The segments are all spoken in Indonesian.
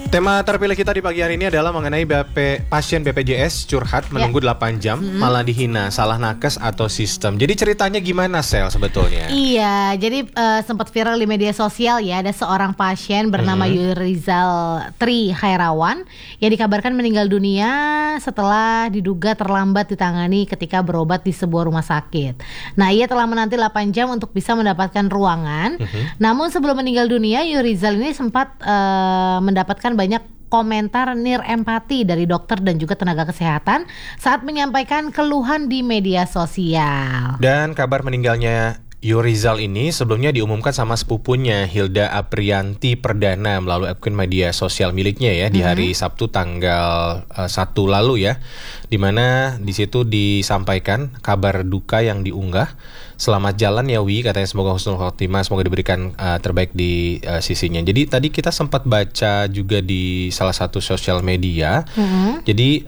Tema terpilih kita di pagi hari ini adalah mengenai pasien BPJS curhat menunggu 8 jam malah dihina, salah nakes atau sistem. Jadi ceritanya gimana Sel sebetulnya? Iya, jadi sempat viral di media sosial ya, ada seorang pasien bernama Yurizal Tri Khairawan yang dikabarkan meninggal dunia setelah diduga terlambat ditangani ketika berobat di sebuah rumah sakit. Nah, ia telah menanti 8 jam untuk bisa mendapatkan ruangan. Namun sebelum meninggal dunia, Yurizal ini sempat mendapatkan banyak komentar nir empati dari dokter dan juga tenaga kesehatan saat menyampaikan keluhan di media sosial. Dan kabar meninggalnya Yurizal ini sebelumnya diumumkan sama sepupunya Hilda Aprianti Perdana melalui akun media sosial miliknya ya di hari Sabtu tanggal 1 lalu ya, dimana di situ disampaikan kabar duka yang diunggah. Selamat jalan ya Wi, katanya semoga husnul khotimah, semoga diberikan terbaik di sisinya. Jadi tadi kita sempat baca juga di salah satu sosial media. Jadi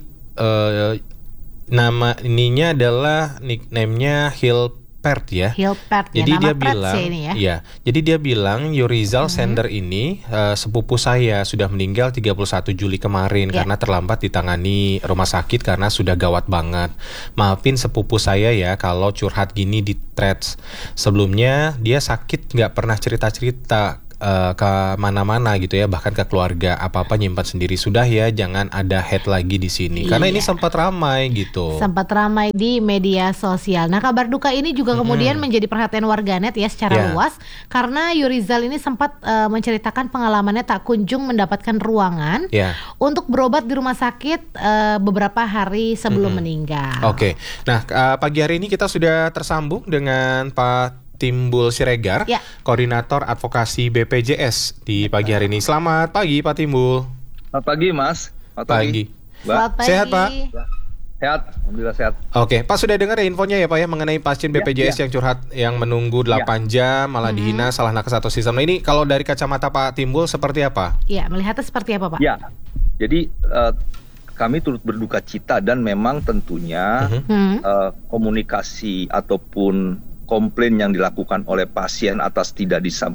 nama ininya adalah nickname-nya Hilpert ya. Hilpert jadi ya, nama dia bilang, ini ya. Iya. Jadi dia bilang Yurizal Sender ini sepupu saya sudah meninggal 31 Juli kemarin karena terlambat ditangani rumah sakit karena sudah gawat banget. Maafin sepupu saya ya kalau curhat gini di threads. Sebelumnya dia sakit nggak pernah cerita-cerita ke mana-mana gitu ya, bahkan ke keluarga, apa-apa nyimpan sendiri. Sudah ya, jangan ada hate lagi di sini. Karena ini sempat ramai gitu. Sempat ramai di media sosial. Nah, kabar duka ini juga kemudian menjadi perhatian warganet ya secara luas karena Yurizal ini sempat menceritakan pengalamannya tak kunjung mendapatkan ruangan untuk berobat di rumah sakit beberapa hari sebelum meninggal. Oke. Nah, pagi hari ini kita sudah tersambung dengan Pak Timbul Siregar, Koordinator Advokasi BPJS di pagi hari ini. Selamat pagi Pak Timbul. Selamat pagi Mas. Selamat pagi. Selamat pagi. Sehat Pak? Sehat, alhamdulillah sehat. Oke, Pak sudah dengar ya infonya ya Pak ya mengenai pasien BPJS yang curhat yang menunggu 8 jam malah dihina, salah nakes atau sistem. Nah, ini kalau dari kacamata Pak Timbul seperti apa? Iya, melihatnya seperti apa Pak? Ya, jadi kami turut berduka cita dan memang tentunya komunikasi ataupun komplain yang dilakukan oleh pasien atas tidak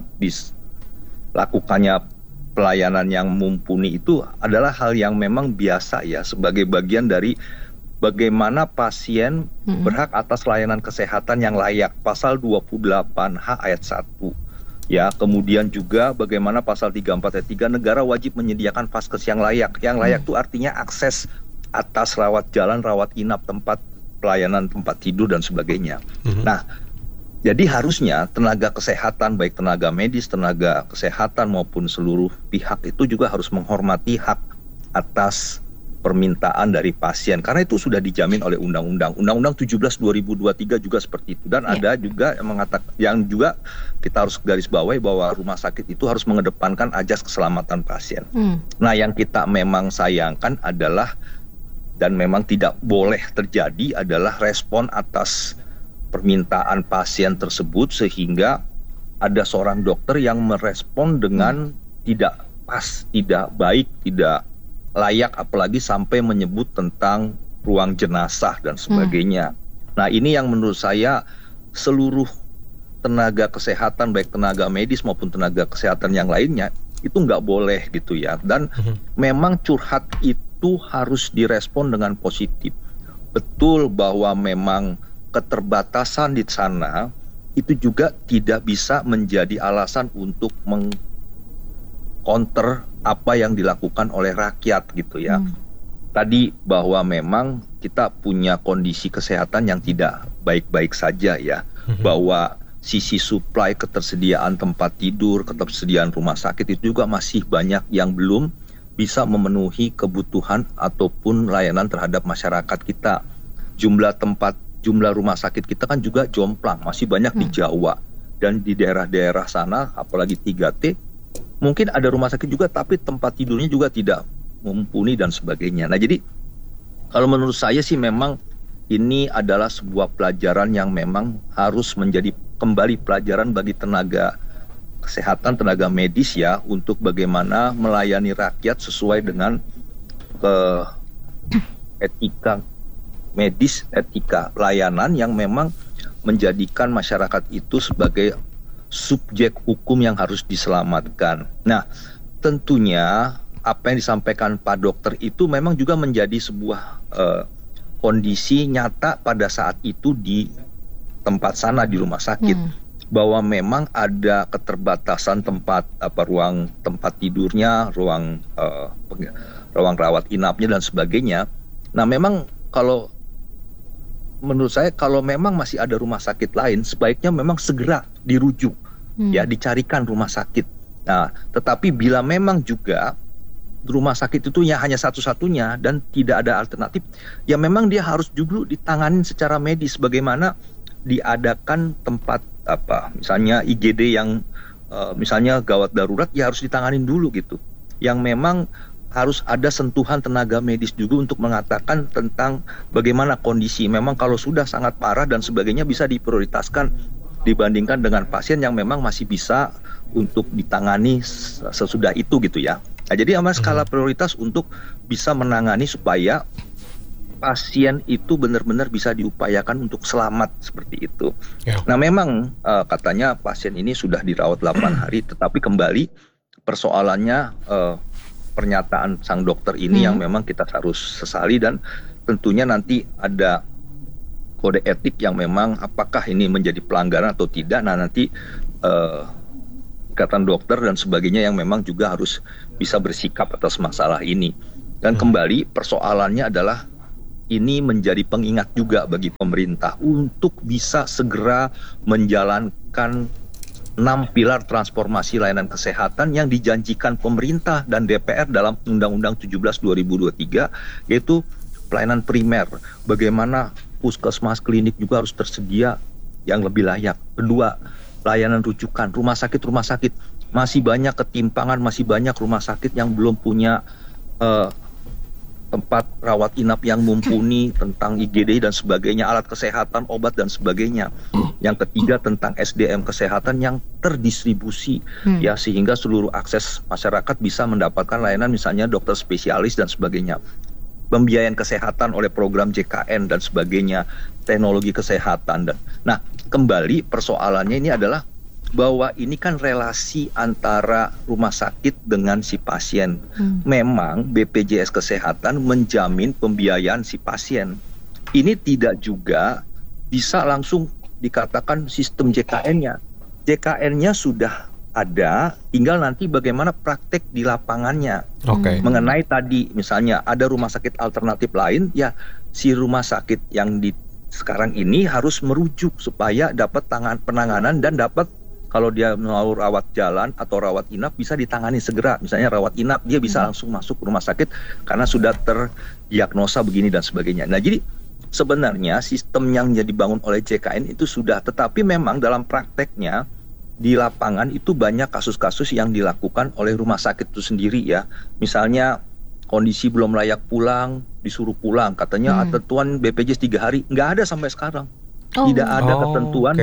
dilakukannya pelayanan yang mumpuni itu adalah hal yang memang biasa ya, sebagai bagian dari bagaimana pasien berhak atas layanan kesehatan yang layak, pasal 28H ayat 1 ya. Kemudian juga bagaimana pasal 34 ayat 3 negara wajib menyediakan vaskes yang layak. Yang layak itu artinya akses atas rawat jalan, rawat inap, tempat pelayanan, tempat tidur dan sebagainya. Nah, jadi harusnya tenaga kesehatan, baik tenaga medis, tenaga kesehatan maupun seluruh pihak itu juga harus menghormati hak atas permintaan dari pasien. Karena itu sudah dijamin oleh Undang-Undang 17/2023 juga seperti itu. Dan ada juga yang mengatakan, yang juga kita harus garis bawahi bahwa rumah sakit itu harus mengedepankan ajas keselamatan pasien. Nah, yang kita memang sayangkan adalah dan memang tidak boleh terjadi adalah respon atas permintaan pasien tersebut sehingga ada seorang dokter yang merespon dengan tidak pas, tidak baik, tidak layak, apalagi sampai menyebut tentang ruang jenazah dan sebagainya. Nah, ini yang menurut saya seluruh tenaga kesehatan, baik tenaga medis maupun tenaga kesehatan yang lainnya itu nggak boleh gitu ya. Dan memang curhat itu harus direspon dengan positif. Betul bahwa memang keterbatasan di sana itu juga tidak bisa menjadi alasan untuk mengcounter apa yang dilakukan oleh rakyat gitu ya. Tadi bahwa memang kita punya kondisi kesehatan yang tidak baik-baik saja ya, bahwa sisi supply ketersediaan tempat tidur, ketersediaan rumah sakit itu juga masih banyak yang belum bisa memenuhi kebutuhan ataupun layanan terhadap masyarakat kita. Jumlah rumah sakit kita kan juga jomplang, masih banyak di Jawa dan di daerah-daerah sana, apalagi 3T, mungkin ada rumah sakit juga tapi tempat tidurnya juga tidak mumpuni dan sebagainya. Nah, jadi kalau menurut saya sih memang ini adalah sebuah pelajaran yang memang harus menjadi kembali pelajaran bagi tenaga kesehatan, tenaga medis ya, untuk bagaimana melayani rakyat sesuai dengan etika medis, etika layanan yang memang menjadikan masyarakat itu sebagai subjek hukum yang harus diselamatkan. Nah, tentunya apa yang disampaikan Pak Dokter itu memang juga menjadi sebuah kondisi nyata pada saat itu di tempat sana di rumah sakit, bahwa memang ada keterbatasan tempat ruang tempat tidurnya, ruang rawat inapnya dan sebagainya. Nah, memang kalau menurut saya kalau memang masih ada rumah sakit lain, sebaiknya memang segera dirujuk, ya, dicarikan rumah sakit. Nah, tetapi bila memang juga rumah sakit itu ya hanya satu-satunya dan tidak ada alternatif, ya memang dia harus juga ditangani secara medis, bagaimana diadakan tempat misalnya IGD yang misalnya gawat darurat, ya harus ditanganin dulu gitu. Yang memang harus ada sentuhan tenaga medis juga untuk mengatakan tentang bagaimana kondisi. Memang kalau sudah sangat parah dan sebagainya bisa diprioritaskan dibandingkan dengan pasien yang memang masih bisa untuk ditangani sesudah itu gitu ya. Nah, jadi sama skala prioritas untuk bisa menangani supaya pasien itu benar-benar bisa diupayakan untuk selamat seperti itu. Ya. Nah, memang katanya pasien ini sudah dirawat 8 hari, tetapi kembali persoalannya pernyataan sang dokter ini yang memang kita harus sesali, dan tentunya nanti ada kode etik yang memang apakah ini menjadi pelanggaran atau tidak. Nah, nanti ikatan dokter dan sebagainya yang memang juga harus bisa bersikap atas masalah ini. Dan kembali persoalannya adalah ini menjadi pengingat juga bagi pemerintah untuk bisa segera menjalankan 6 pilar transformasi layanan kesehatan yang dijanjikan pemerintah dan DPR dalam Undang-Undang 17/2023, yaitu pelayanan primer. Bagaimana puskesmas, klinik juga harus tersedia yang lebih layak. Kedua, layanan rujukan, rumah sakit. Masih banyak ketimpangan, masih banyak rumah sakit yang belum punya tempat rawat inap yang mumpuni, tentang IGD dan sebagainya, alat kesehatan, obat dan sebagainya. Yang ketiga, tentang SDM kesehatan yang terdistribusi, ya, sehingga seluruh akses masyarakat bisa mendapatkan layanan, misalnya dokter spesialis dan sebagainya. Pembiayaan kesehatan oleh program JKN dan sebagainya, teknologi kesehatan. Nah, kembali persoalannya ini adalah bahwa ini kan relasi antara rumah sakit dengan si pasien. Memang BPJS Kesehatan menjamin pembiayaan si pasien. Ini tidak juga bisa langsung dikatakan sistem JKN-nya. JKN-nya sudah ada, tinggal nanti bagaimana praktek di lapangannya. Mengenai tadi misalnya ada rumah sakit alternatif lain, ya si rumah sakit yang di sekarang ini harus merujuk supaya dapat penanganan dan dapat, kalau dia mau rawat jalan atau rawat inap bisa ditangani segera. Misalnya rawat inap, dia bisa langsung masuk rumah sakit karena sudah terdiagnosa begini dan sebagainya. Nah, jadi sebenarnya sistem yang dibangun oleh JKN itu sudah, tetapi memang dalam prakteknya di lapangan itu banyak kasus-kasus yang dilakukan oleh rumah sakit itu sendiri, ya. Misalnya kondisi belum layak pulang, disuruh pulang, katanya ketentuan BPJS 3 hari, nggak ada sampai sekarang. Tidak ada ketentuan,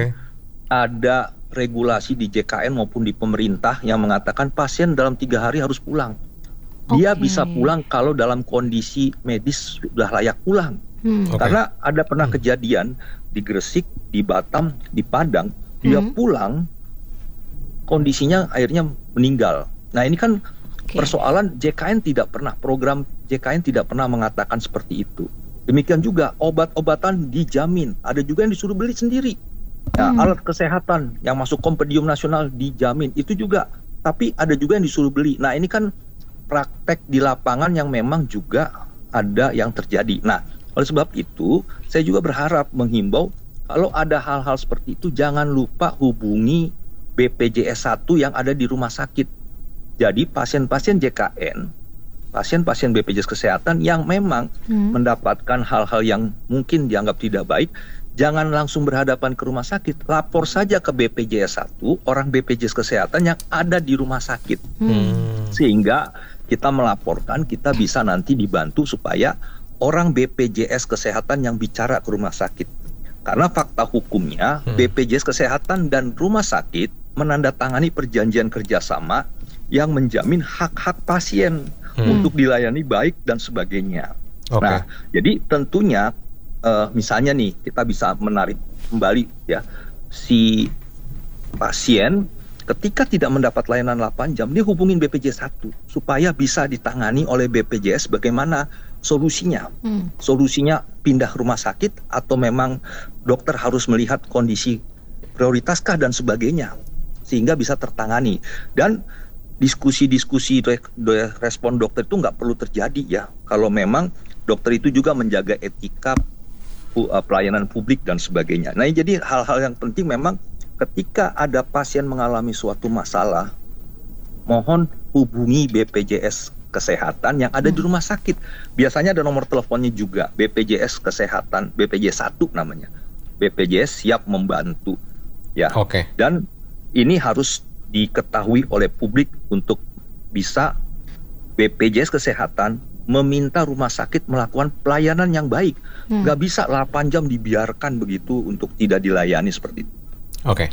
ada regulasi di JKN maupun di pemerintah yang mengatakan pasien dalam 3 hari harus pulang. Dia bisa pulang kalau dalam kondisi medis sudah layak pulang. Karena ada pernah kejadian di Gresik, di Batam, di Padang, dia pulang kondisinya akhirnya meninggal. Nah, ini kan persoalan JKN tidak pernah, program JKN tidak pernah mengatakan seperti itu. Demikian juga obat-obatan dijamin, ada juga yang disuruh beli sendiri. Nah, alat kesehatan yang masuk kompendium nasional dijamin, itu juga. Tapi ada juga yang disuruh beli. Nah, ini kan praktek di lapangan yang memang juga ada yang terjadi. Nah, oleh sebab itu, saya juga berharap menghimbau kalau ada hal-hal seperti itu, jangan lupa hubungi BPJS 1 yang ada di rumah sakit. Jadi pasien-pasien JKN, pasien-pasien BPJS Kesehatan yang memang mendapatkan hal-hal yang mungkin dianggap tidak baik, jangan langsung berhadapan ke rumah sakit. Lapor saja ke BPJS 1, orang BPJS Kesehatan yang ada di rumah sakit. Sehingga kita melaporkan, kita bisa nanti dibantu supaya orang BPJS Kesehatan yang bicara ke rumah sakit. Karena fakta hukumnya BPJS Kesehatan dan rumah sakit menandatangani perjanjian kerjasama yang menjamin hak-hak pasien untuk dilayani baik dan sebagainya. Nah, jadi tentunya misalnya nih kita bisa menarik kembali, ya, si pasien Ketika tidak mendapat layanan 8 jam, dia hubungin BPJS 1 supaya bisa ditangani oleh BPJS bagaimana solusinya. Solusinya pindah rumah sakit atau memang dokter harus melihat kondisi prioritaskah dan sebagainya sehingga bisa tertangani. Dan diskusi-diskusi respon dokter itu nggak perlu terjadi ya kalau memang dokter itu juga menjaga etika pelayanan publik dan sebagainya. Nah, jadi hal-hal yang penting memang ketika ada pasien mengalami suatu masalah, mohon hubungi BPJS Kesehatan yang ada di rumah sakit. Biasanya ada nomor teleponnya juga, BPJS Kesehatan, BPJS 1 namanya. BPJS siap membantu. Ya. Oke. Dan ini harus diketahui oleh publik untuk bisa BPJS Kesehatan meminta rumah sakit melakukan pelayanan yang baik. Nggak bisa 8 jam dibiarkan begitu untuk tidak dilayani seperti itu. Oke,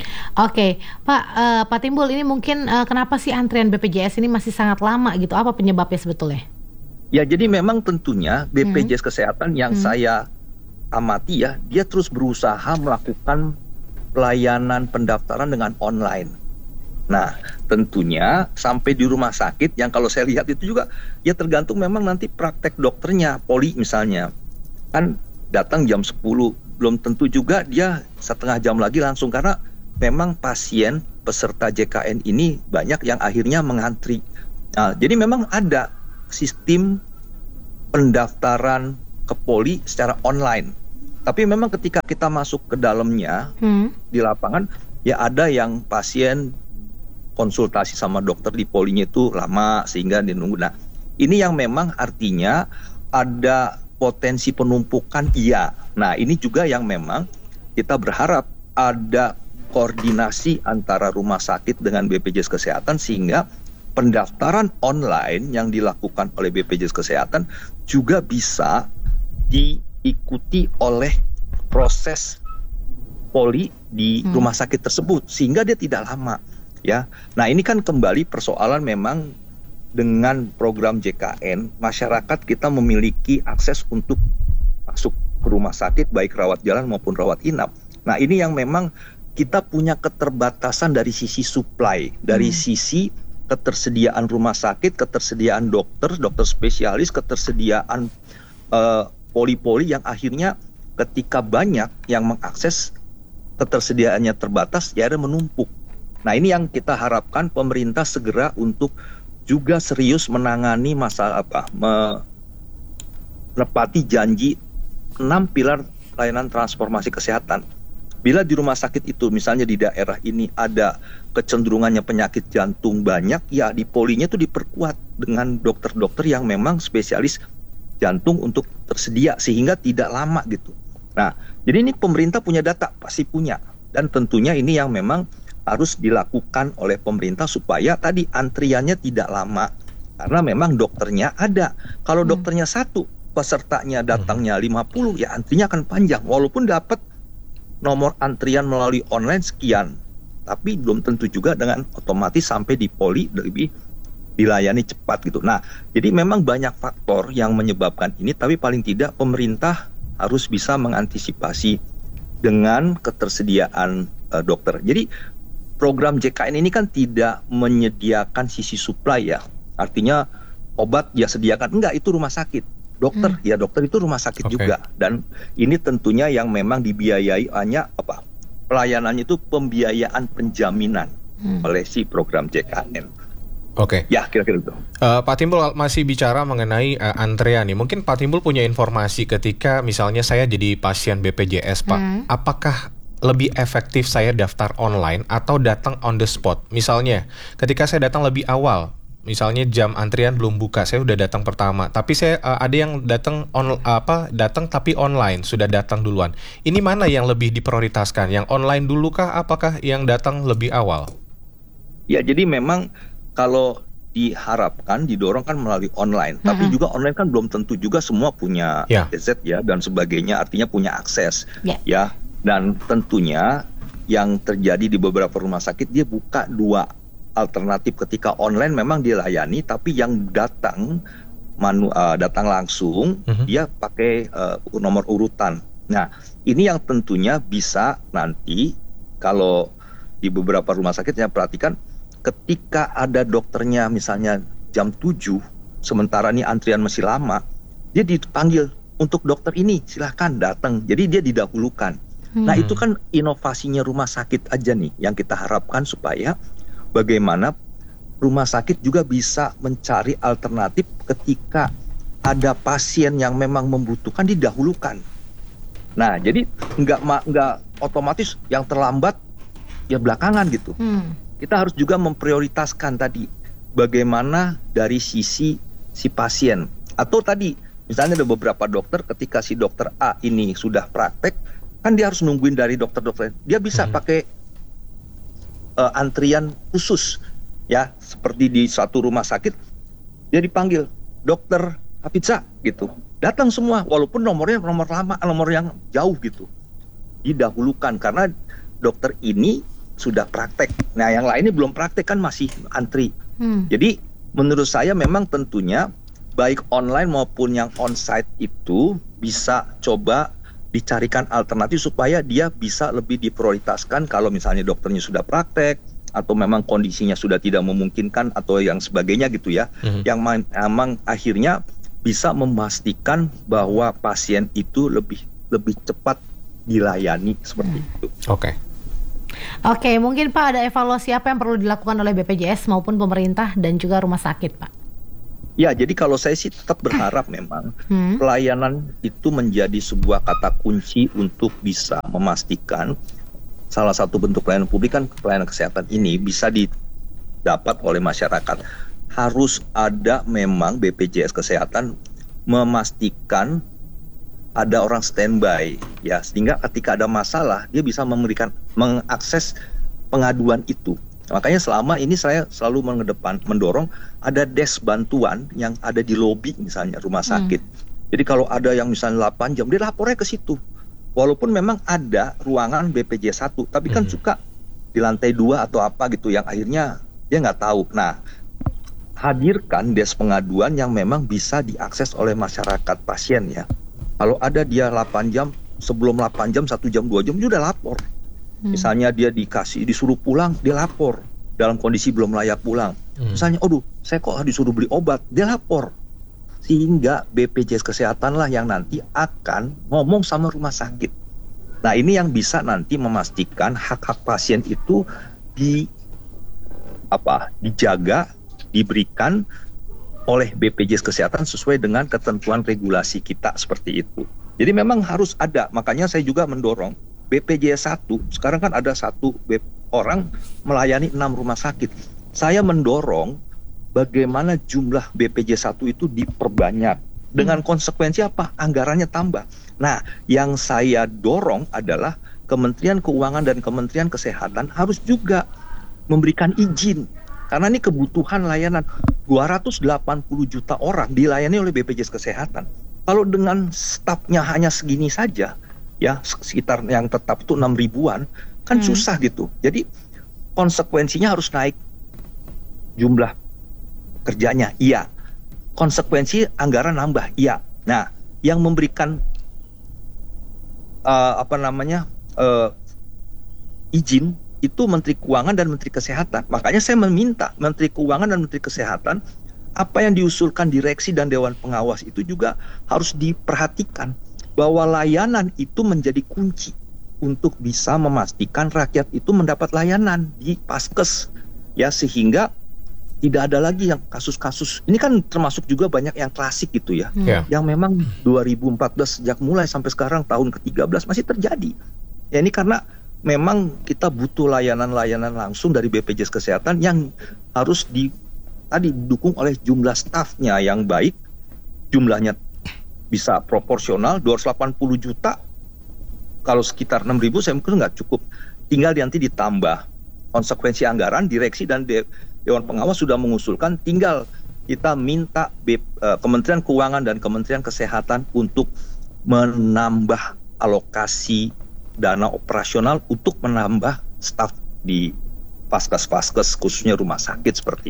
Pak Timbul, ini mungkin kenapa sih antrian BPJS ini masih sangat lama gitu? Apa penyebabnya sebetulnya? Ya, jadi memang tentunya BPJS Kesehatan yang saya amati ya, dia terus berusaha melakukan pelayanan pendaftaran dengan online. Nah, tentunya sampai di rumah sakit yang kalau saya lihat itu juga ya tergantung memang nanti praktek dokternya. Poli misalnya kan datang jam 10, belum tentu juga dia setengah jam lagi langsung, karena memang pasien peserta JKN ini banyak yang akhirnya mengantri. Nah, jadi memang ada sistem pendaftaran ke poli secara online. Tapi memang ketika kita masuk ke dalamnya di lapangan, ya ada yang pasien konsultasi sama dokter di polinya itu lama sehingga dia nunggu. Nah, ini yang memang artinya ada potensi penumpukan, iya. Nah, ini juga yang memang kita berharap ada koordinasi antara rumah sakit dengan BPJS Kesehatan sehingga pendaftaran online yang dilakukan oleh BPJS Kesehatan juga bisa diikuti oleh proses poli di rumah sakit tersebut sehingga dia tidak lama ya. Nah, ini kan kembali persoalan memang dengan program JKN, masyarakat kita memiliki akses untuk masuk ke rumah sakit, baik rawat jalan maupun rawat inap. Nah, ini yang memang kita punya keterbatasan dari sisi supply, dari sisi ketersediaan rumah sakit, ketersediaan dokter spesialis, ketersediaan poli-poli yang akhirnya ketika banyak yang mengakses ketersediaannya terbatas, ya ada menumpuk. Nah, ini yang kita harapkan pemerintah segera untuk juga serius menangani masalah menepati janji 6 pilar layanan transformasi kesehatan. Bila di rumah sakit itu misalnya di daerah ini ada kecenderungannya penyakit jantung banyak, ya di polinya itu diperkuat dengan dokter-dokter yang memang spesialis jantung untuk tersedia sehingga tidak lama gitu. Nah, jadi ini pemerintah punya data, pasti punya. Dan tentunya ini yang memang harus dilakukan oleh pemerintah supaya tadi antriannya tidak lama karena memang dokternya ada. Kalau dokternya satu, pesertanya datangnya 50, ya antrinya akan panjang walaupun dapat nomor antrian melalui online sekian, tapi belum tentu juga dengan otomatis sampai di poli lebih dilayani cepat gitu. Nah, jadi memang banyak faktor yang menyebabkan ini, tapi paling tidak pemerintah harus bisa mengantisipasi dengan ketersediaan dokter. Jadi program JKN ini kan tidak menyediakan sisi supply ya. Artinya obat ya sediakan, enggak, itu rumah sakit. Dokter, ya dokter itu rumah sakit juga. Dan ini tentunya yang memang dibiayai hanya pelayanannya itu pembiayaan penjaminan oleh si program JKN. Oke. Ya, kira-kira itu. Pak Timbul masih bicara mengenai antrean nih. Mungkin Pak Timbul punya informasi ketika misalnya saya jadi pasien BPJS, Pak. Apakah lebih efektif saya daftar online atau datang on the spot? Misalnya, ketika saya datang lebih awal, misalnya jam antrian belum buka, saya udah datang pertama. Tapi saya ada yang datang datang tapi online, sudah datang duluan. Ini mana yang lebih diprioritaskan? Yang online dulu kah? Apakah yang datang lebih awal? Ya, jadi memang kalau diharapkan didorong kan melalui online, tapi juga online kan belum tentu juga semua punya gadget ya dan sebagainya, artinya punya akses ya. Dan tentunya yang terjadi di beberapa rumah sakit, dia buka dua alternatif. Ketika online memang dilayani, tapi yang datang datang langsung dia pakai nomor urutan. Nah, ini yang tentunya bisa nanti kalau di beberapa rumah sakit yang perhatikan ketika ada dokternya misalnya jam 7, sementara nih antrian masih lama, dia dipanggil untuk dokter ini silahkan datang. Jadi dia didahulukan. Nah itu kan inovasinya rumah sakit aja nih yang kita harapkan supaya bagaimana rumah sakit juga bisa mencari alternatif ketika ada pasien yang memang membutuhkan didahulukan. Nah jadi nggak otomatis yang terlambat ya belakangan gitu. Kita harus juga memprioritaskan tadi bagaimana dari sisi si pasien. Atau tadi misalnya ada beberapa dokter ketika si dokter A ini sudah praktek, kan dia harus nungguin dari dokter-dokter. Dia bisa pakai antrian khusus ya, seperti di satu rumah sakit dia dipanggil dokter Hafidza gitu. Datang semua walaupun nomornya nomor lama, nomor yang jauh gitu. Didahulukan karena dokter ini sudah praktek. Nah, yang lainnya belum praktek kan masih antri. Jadi menurut saya memang tentunya baik online maupun yang onsite itu bisa coba dicarikan alternatif supaya dia bisa lebih diprioritaskan kalau misalnya dokternya sudah praktek atau memang kondisinya sudah tidak memungkinkan atau yang sebagainya gitu ya. Yang memang akhirnya bisa memastikan bahwa pasien itu lebih cepat dilayani seperti itu. Oke, mungkin Pak ada evaluasi apa yang perlu dilakukan oleh BPJS maupun pemerintah dan juga rumah sakit, Pak? Ya, jadi kalau saya sih tetap berharap memang pelayanan itu menjadi sebuah kata kunci untuk bisa memastikan salah satu bentuk pelayanan publik kan pelayanan kesehatan ini bisa didapat oleh masyarakat. Harus ada memang BPJS Kesehatan memastikan ada orang standby ya, sehingga ketika ada masalah dia bisa mengakses pengaduan itu. Makanya selama ini saya selalu mendorong ada desk bantuan yang ada di lobi misalnya rumah sakit. Jadi kalau ada yang misalnya 8 jam, dia lapornya ke situ. Walaupun memang ada ruangan BPJS 1, tapi kan suka di lantai 2 atau apa gitu yang akhirnya dia nggak tahu. Nah, hadirkan desk pengaduan yang memang bisa diakses oleh masyarakat pasien ya. Kalau ada dia 8 jam, sebelum 8 jam, 1 jam, 2 jam, dia udah lapor. Misalnya dia disuruh pulang, dia lapor dalam kondisi belum layak pulang. Misalnya, aduh, saya kok disuruh beli obat, dia lapor. Sehingga BPJS Kesehatan lah yang nanti akan ngomong sama rumah sakit. Nah, ini yang bisa nanti memastikan hak-hak pasien itu dijaga, diberikan oleh BPJS Kesehatan sesuai dengan ketentuan regulasi kita seperti itu. Jadi memang harus ada, makanya saya juga mendorong BPJS 1, sekarang kan ada orang melayani 6 rumah sakit. Saya mendorong bagaimana jumlah BPJS 1 itu diperbanyak. Dengan konsekuensi apa? Anggarannya tambah. Nah, yang saya dorong adalah Kementerian Keuangan dan Kementerian Kesehatan harus juga memberikan izin. Karena ini kebutuhan layanan 280 juta orang dilayani oleh BPJS Kesehatan. Kalau dengan stafnya hanya segini saja, ya sekitar yang tetap itu 6 ribuan, kan susah gitu. Jadi konsekuensinya harus naik jumlah kerjanya, iya. Konsekuensi anggaran nambah, iya. Nah, yang memberikan izin itu Menteri Keuangan dan Menteri Kesehatan. Makanya saya meminta Menteri Keuangan dan Menteri Kesehatan apa yang diusulkan direksi dan Dewan Pengawas itu juga harus diperhatikan. Bahwa layanan itu menjadi kunci untuk bisa memastikan rakyat itu mendapat layanan di Paskes ya, sehingga tidak ada lagi yang kasus-kasus ini kan termasuk juga banyak yang klasik gitu ya, yang memang 2014 sejak mulai sampai sekarang tahun ke-13 masih terjadi ya. Ini karena memang kita butuh layanan-layanan langsung dari BPJS Kesehatan yang harus didukung oleh jumlah stafnya yang baik, jumlahnya bisa proporsional. 280 juta kalau sekitar 6.000 saya mungkin nggak cukup, tinggal nanti ditambah. Konsekuensi anggaran, direksi dan Dewan Pengawas sudah mengusulkan, tinggal kita minta Kementerian Keuangan dan Kementerian Kesehatan untuk menambah alokasi dana operasional untuk menambah staf di Paskes khususnya rumah sakit seperti itu.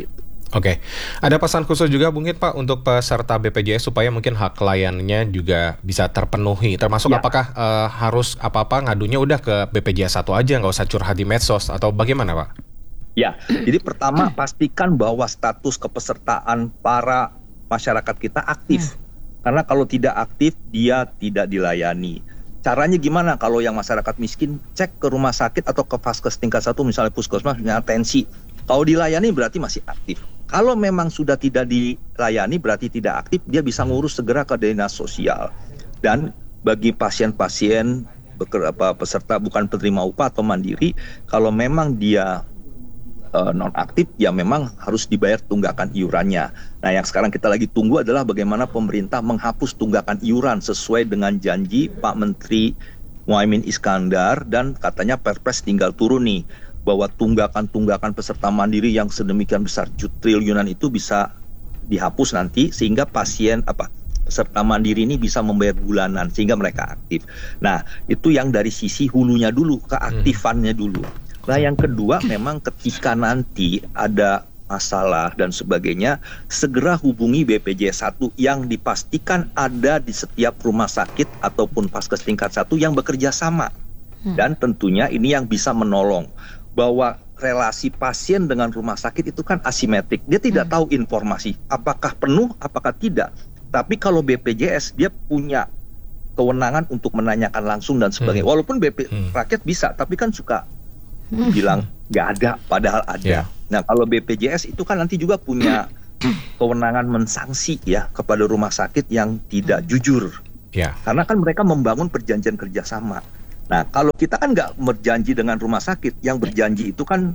Oke, ada pesan khusus juga mungkin Pak untuk peserta BPJS supaya mungkin hak kliennya juga bisa terpenuhi. Termasuk apakah harus apa-apa ngadunya udah ke BPJS 1 aja, nggak usah curhat di medsos atau bagaimana Pak? Ya, jadi pertama pastikan bahwa status kepesertaan para masyarakat kita aktif. Karena kalau tidak aktif, dia tidak dilayani. Caranya gimana? Kalau yang masyarakat miskin, cek ke rumah sakit atau ke Vaskes tingkat 1, misalnya puskesmas, misalnya tensi. Kalau dilayani berarti masih aktif. Kalau memang sudah tidak dilayani berarti tidak aktif, dia bisa ngurus segera ke dinas sosial. Dan bagi pasien-pasien peserta bukan penerima upah atau mandiri, kalau memang dia non-aktif, ya memang harus dibayar tunggakan iurannya. Nah, yang sekarang kita lagi tunggu adalah bagaimana pemerintah menghapus tunggakan iuran sesuai dengan janji Pak Menteri Muhaimin Iskandar, dan katanya Perpres tinggal turun nih, bahwa tunggakan-tunggakan peserta mandiri yang sedemikian besar triliunan itu bisa dihapus nanti, sehingga peserta mandiri ini bisa membayar bulanan sehingga mereka aktif. Nah, itu yang dari sisi hulunya dulu, keaktifannya dulu. Nah, yang kedua memang ketika nanti ada masalah dan sebagainya, segera hubungi BPJS 1 yang dipastikan ada di setiap rumah sakit ataupun Vaskes tingkat 1 yang bekerja sama. Dan tentunya ini yang bisa menolong, bahwa relasi pasien dengan rumah sakit itu kan asimetrik. Dia tidak tahu informasi apakah penuh, apakah tidak. Tapi kalau BPJS dia punya kewenangan untuk menanyakan langsung dan sebagainya. Walaupun rakyat bisa, tapi kan suka bilang nggak ada, padahal ada. Nah, kalau BPJS itu kan nanti juga punya kewenangan mensanksi ya kepada rumah sakit yang tidak jujur. Karena kan mereka membangun perjanjian kerjasama. Nah, kalau kita kan nggak berjanji dengan rumah sakit, yang berjanji itu kan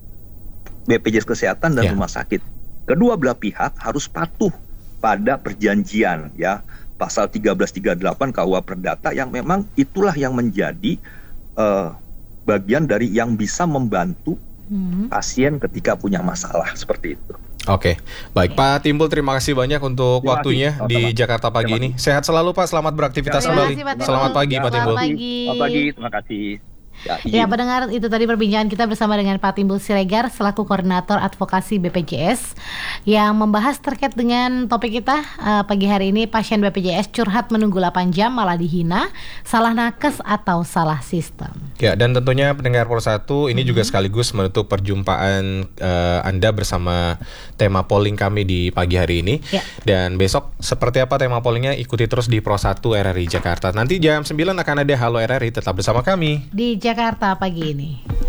BPJS Kesehatan dan rumah sakit. Kedua belah pihak harus patuh pada perjanjian ya, pasal 1338 KUH Perdata, yang memang itulah yang menjadi bagian dari yang bisa membantu pasien ketika punya masalah seperti itu. Oke, baik Pak Timbul, terima kasih banyak untuk waktunya di Jakarta Pagi ini. Sehat selalu Pak, selamat beraktivitas kembali. Selamat pagi Pak Timbul. Selamat pagi, terima kasih. Ya, pendengar, itu tadi perbincangan kita bersama dengan Pak Timbul Siregar selaku Koordinator Advokasi BPJS yang membahas terkait dengan topik kita pagi hari ini, pasien BPJS curhat menunggu 8 jam malah dihina, salah nakes atau salah sistem. Ya, dan tentunya pendengar Pro1 ini juga sekaligus menutup perjumpaan Anda bersama tema polling kami di pagi hari ini. Dan besok seperti apa tema pollingnya, ikuti terus di Pro1 RRI Jakarta. Nanti jam 9 akan ada Halo RRI, tetap bersama kami di Jakarta Pagi ini.